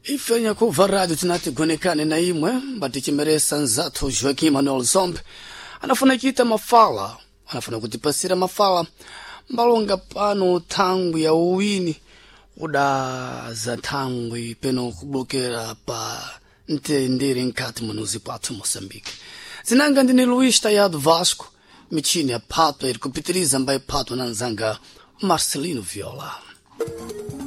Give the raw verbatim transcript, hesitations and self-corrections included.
Ifenya kuva radio tinatigonekane na imwe mbatichimeresa nzathu Joaquim Manuel Zombe anafuna kita mafala anafuna kutipasira mafala mbalonga pano thangwi ya uwini uda za thangwi peno kubokera pa ntendere nkati munuzi pathu Moçambique. Zinanga ndine Luís Tayado Vasco michini ya pato iri kupitiriza mbaye pato na nzanga Marcelino Viola.